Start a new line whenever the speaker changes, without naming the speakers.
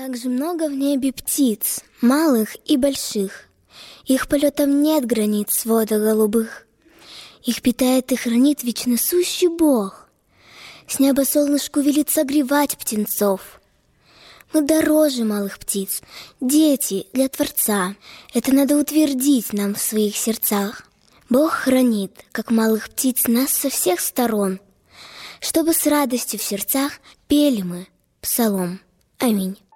Как же много в небе птиц, малых и больших. Их полетам нет границ свода голубых. Их питает и хранит вечносущий Бог. С неба солнышку велит согревать птенцов. Мы дороже малых птиц, дети для Творца. Это надо утвердить нам в своих сердцах. Бог хранит, как малых птиц, нас со всех сторон, чтобы с радостью в сердцах пели мы псалом. Аминь.